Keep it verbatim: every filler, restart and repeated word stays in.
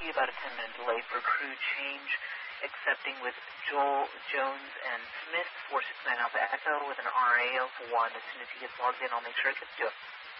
see about a ten-minute delay for crew change, accepting with Joel, Jones, and Smith, four six nine Alpha Echo with an R A of one. As soon as he gets logged in, I'll make sure it gets to him.